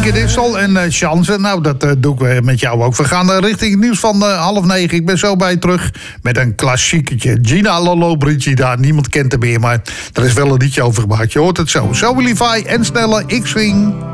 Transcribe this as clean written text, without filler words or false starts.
Nienke Dissel en Chance. Nou, dat doe ik met jou ook. We gaan richting het nieuws van 8:30. Ik ben zo bij je terug met een klassieketje. Gina Lollobrigida, niemand kent hem meer, maar er is wel een liedje over gemaakt. Je hoort het zo. Zo Levi en Snelle X-Wing.